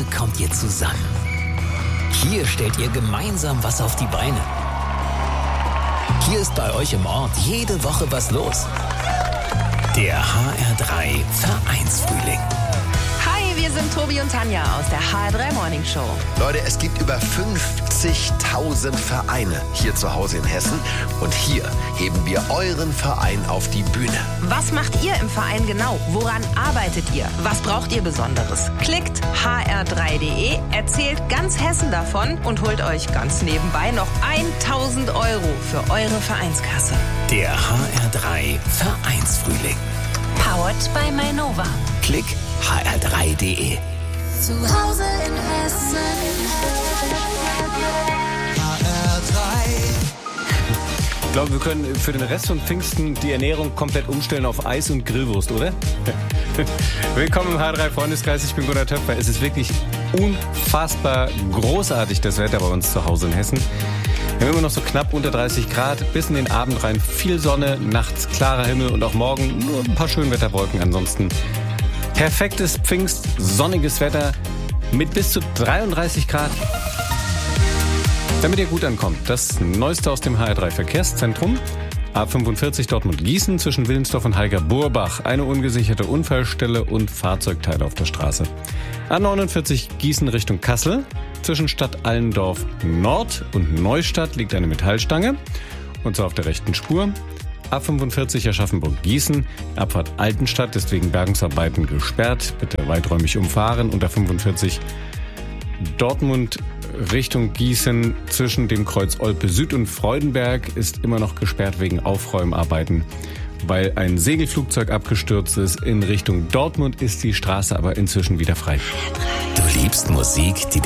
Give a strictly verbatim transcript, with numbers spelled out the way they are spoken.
kommt ihr zusammen. Hier stellt ihr gemeinsam was auf die Beine. Hier ist bei euch im Ort jede Woche was los. Der H R drei Vereinsfrühling. Hi, wir sind Tobi und Tanja aus der H R drei Morning Show. Leute, es gibt über fünfzigtausend Vereine hier zu Hause in Hessen. Und hier heben wir euren Verein auf die Bühne. Was macht ihr im Verein genau? Woran arbeitet ihr? Was braucht ihr Besonderes? Klickt h r drei punkt d e, erzählt ganz Hessen davon und holt euch ganz nebenbei noch tausend Euro für eure Vereinskasse. Der H R drei Vereinsfrühling. Powered by Mainova. Klick h r drei punkt d e. Zu Hause in Hessen. H R drei. Ich glaube, wir können für den Rest von Pfingsten die Ernährung komplett umstellen auf Eis und Grillwurst, oder? Willkommen im H drei Freundeskreis, ich bin Gunnar Töpfer. Es ist wirklich unfassbar großartig, das Wetter bei uns zu Hause in Hessen. Wir haben immer noch so knapp unter dreißig Grad, bis in den Abend rein. Viel Sonne, nachts klarer Himmel und auch morgen nur ein paar Schönwetterwolken. Ansonsten perfektes Pfingst, sonniges Wetter mit bis zu dreiunddreißig Grad. Damit ihr gut ankommt, das Neueste aus dem H R drei Verkehrszentrum. A fünfundvierzig Dortmund-Gießen zwischen Willensdorf und Heiger-Burbach. Eine ungesicherte Unfallstelle und Fahrzeugteile auf der Straße. A neunundvierzig Gießen Richtung Kassel. Zwischen Stadt Allendorf Nord und Neustadt liegt eine Metallstange. Und zwar auf der rechten Spur. A fünfundvierzig Aschaffenburg-Gießen. Abfahrt Altenstadt ist wegen Bergungsarbeiten gesperrt. Bitte weiträumig umfahren. Und A fünfundvierzig Dortmund Richtung Gießen zwischen dem Kreuz Olpe Süd und Freudenberg ist immer noch gesperrt wegen Aufräumarbeiten, weil ein Segelflugzeug abgestürzt ist. In Richtung Dortmund ist die Straße aber inzwischen wieder frei. Du liebst Musik, die